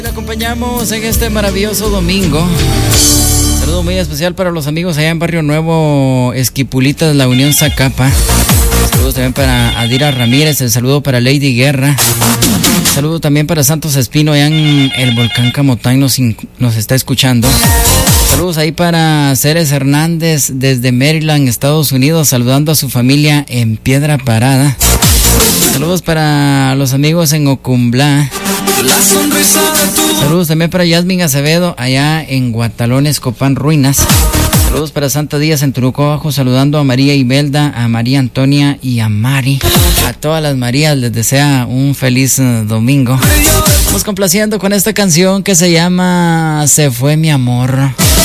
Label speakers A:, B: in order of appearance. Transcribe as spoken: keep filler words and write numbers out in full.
A: Lo acompañamos en este maravilloso domingo. Saludo muy especial para los amigos allá en Barrio Nuevo, Esquipulitas, La Unión, Zacapa. Saludos también para Adira Ramírez, el saludo para Lady Guerra. Saludo también para Santos Espino, allá en el volcán Camotán, nos, nos está escuchando. Saludos ahí para Ceres Hernández desde Maryland, Estados Unidos, saludando a su familia en Piedra Parada. Saludos para los amigos en Ocumbla. Saludos también para Yasmin Acevedo allá en Guatalones, Copán, Ruinas. Saludos para Santa Díaz en Turuco Bajo, saludando a María Imelda, a María Antonia y a Mari. A todas las Marías les desea un feliz uh, domingo. Vamos complaciendo con esta canción que se llama Se fue mi amor.